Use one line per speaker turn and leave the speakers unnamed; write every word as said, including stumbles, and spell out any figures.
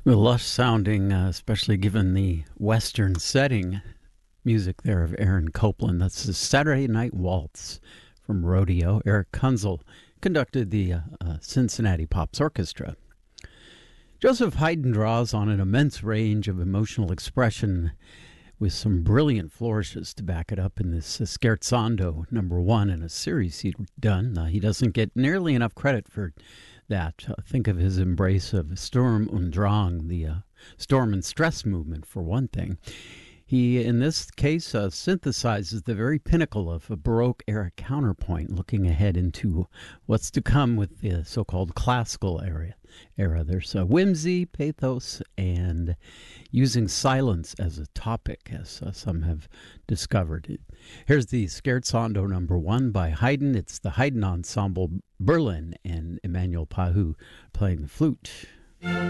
The lush sounding, uh, especially given the Western setting, music there of Aaron Copland. That's the Saturday Night Waltz from Rodeo. Eric Kunzel conducted the uh, uh, Cincinnati Pops Orchestra. Joseph Haydn draws on an immense range of emotional expression with some brilliant flourishes to back it up in this uh, Scherzando number one in a series he'd done. Uh, he doesn't get nearly enough credit for that. Uh, think of his embrace of Sturm und Drang, the uh, storm and stress movement, for one thing. He, in this case, uh, synthesizes the very pinnacle of a Baroque-era counterpoint, looking ahead into what's to come with the so-called classical era. era. There's uh, whimsy, pathos, and using silence as a topic, as uh, some have discovered. Here's the Scherzando number one by Haydn. It's the Haydn Ensemble Berlin and Emmanuel Pahud playing the flute.